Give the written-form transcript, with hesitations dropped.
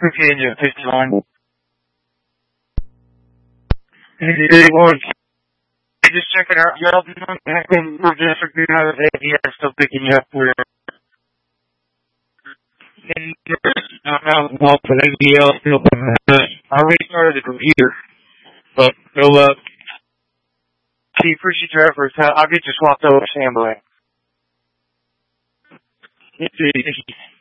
Appreciate you, 59. Hey, Lord. Just checking out your album. We're just figuring out that ABS still picking you up for I'm off with ABL still. I restarted the computer. But go up. See, appreciate your efforts. I'll get you swapped over to Sam Black.